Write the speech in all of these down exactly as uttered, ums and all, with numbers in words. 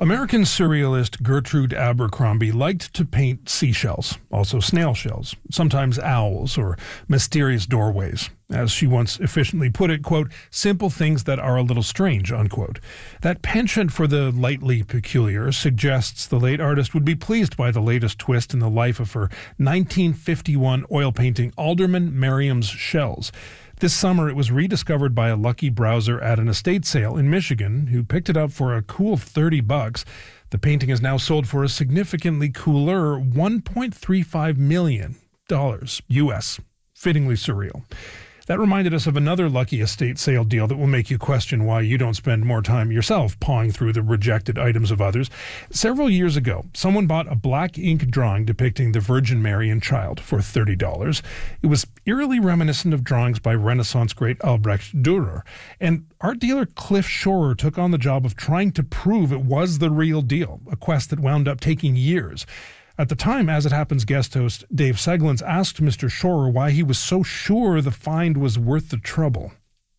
American surrealist Gertrude Abercrombie liked to paint seashells, also snail shells, sometimes owls or mysterious doorways. As she once efficiently put it, quote, simple things that are a little strange, unquote. That penchant for the lightly peculiar suggests the late artist would be pleased by the latest twist in the life of her nineteen fifty-one oil painting Alderman Merriam's Shells. This summer, it was rediscovered by a lucky browser at an estate sale in Michigan who picked it up for a cool thirty bucks. The painting is now sold for a significantly cooler one point three five million dollars U S. Fittingly surreal. That reminded us of another lucky estate sale deal that will make you question why you don't spend more time yourself pawing through the rejected items of others. Several years ago, someone bought a black ink drawing depicting the Virgin Mary and Child for thirty dollars. It was eerily reminiscent of drawings by Renaissance great Albrecht Dürer. And art dealer Cliff Schorer took on the job of trying to prove it was the real deal, a quest that wound up taking years. At the time, As It Happens guest host Dave Seglins asked Mister Schorer why he was so sure the find was worth the trouble.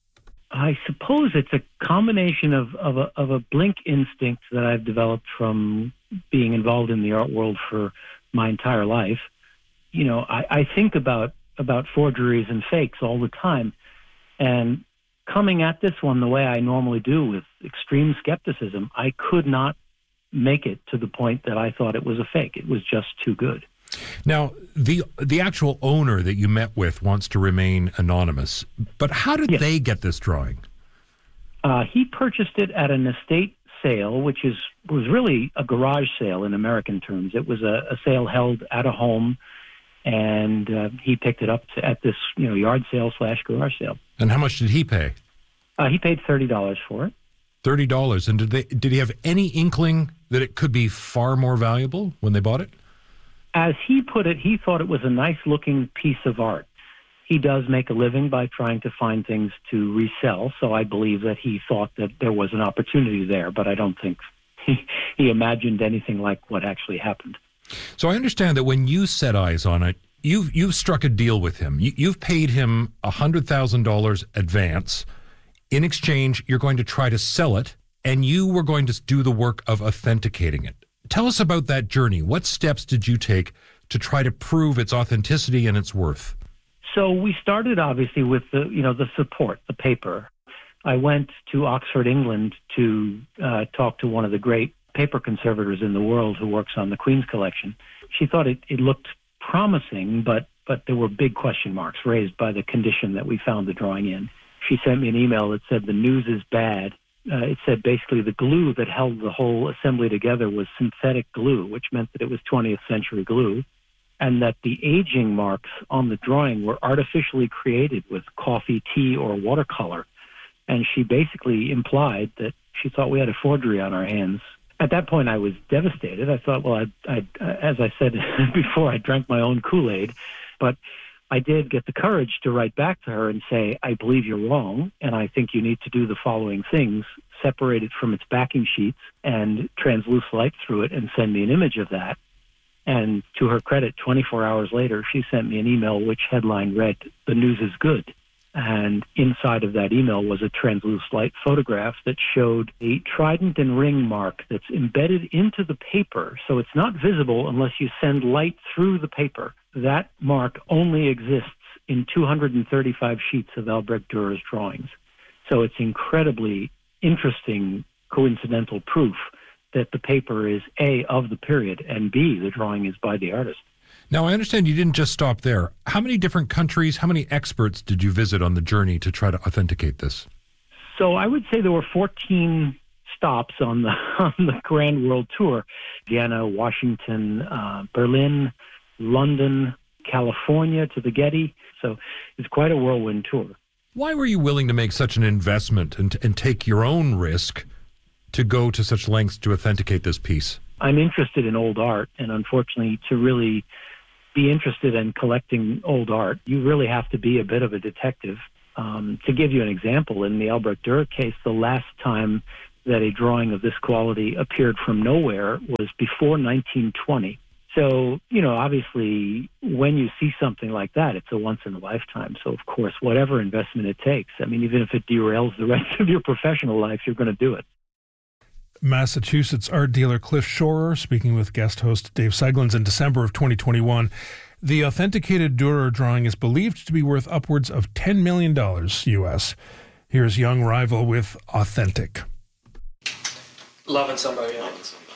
I suppose it's a combination of, of, a, of a blink instinct that I've developed from being involved in the art world for my entire life. You know, I, I think about, about forgeries and fakes all the time. And coming at this one the way I normally do, with extreme skepticism, I could not make it to the point that I thought it was a fake. It was just too good. Now, the the actual owner that you met with wants to remain anonymous, but how did yes. they get this drawing? Uh, he purchased it at an estate sale, which is was really a garage sale in American terms. It was a, a sale held at a home, and uh, he picked it up to, at this you know yard sale slash garage sale. And how much did he pay? Uh, he paid thirty dollars for it. thirty dollars. And did they did he have any inkling that it could be far more valuable when they bought it? As he put it, he thought it was a nice-looking piece of art. He does make a living by trying to find things to resell, so I believe that he thought that there was an opportunity there, but I don't think he, he imagined anything like what actually happened. So I understand that when you set eyes on it, you've, you've struck a deal with him. You, you've paid him one hundred thousand dollars advance. In exchange, you're going to try to sell it, and you were going to do the work of authenticating it. Tell us about that journey. What steps did you take to try to prove its authenticity and its worth? So we started, obviously, with the you know the support, the paper. I went to Oxford, England, to uh, talk to one of the great paper conservators in the world who works on the Queen's collection. She thought it, it looked promising, but but there were big question marks raised by the condition that we found the drawing in. She sent me an email that said the news is bad. Uh, it said basically the glue that held the whole assembly together was synthetic glue, which meant that it was twentieth century glue, and that the aging marks on the drawing were artificially created with coffee, tea, or watercolor. And she basically implied that she thought we had a forgery on our hands. At that point, I was devastated. I thought, well, I, I, as I said before, I drank my own Kool-Aid, but I did get the courage to write back to her and say, I believe you're wrong, and I think you need to do the following things: separate it from its backing sheets and transluce light through it and send me an image of that. And to her credit, twenty-four hours later, she sent me an email which headline read, "The news is good." And inside of that email was a transluce light photograph that showed a trident and ring mark that's embedded into the paper, so it's not visible unless you send light through the paper. That mark only exists in two hundred thirty-five sheets of Albrecht Dürer's drawings. So it's incredibly interesting coincidental proof that the paper is A, of the period, and B, the drawing is by the artist. Now, I understand you didn't just stop there. How many different countries, how many experts did you visit on the journey to try to authenticate this? So I would say there were fourteen stops on the on the Grand World Tour: Vienna, Washington, uh, Berlin, London, California to the Getty. So it's quite a whirlwind tour. Why were you willing to make such an investment and, and take your own risk to go to such lengths to authenticate this piece? I'm interested in old art, and unfortunately, to really be interested in collecting old art, you really have to be a bit of a detective. Um, to give you an example, in the Albrecht Dürer case, the last time that a drawing of this quality appeared from nowhere was before nineteen twenty. So, you know, obviously, when you see something like that, it's a once in a lifetime. So, of course, whatever investment it takes, I mean, even if it derails the rest of your professional life, you're going to do it. Massachusetts art dealer Cliff Schorer, speaking with guest host Dave Seglins in December of twenty twenty-one. The authenticated Dürer drawing is believed to be worth upwards of ten million dollars U S. Here's young rival with Authentic. Loving somebody else.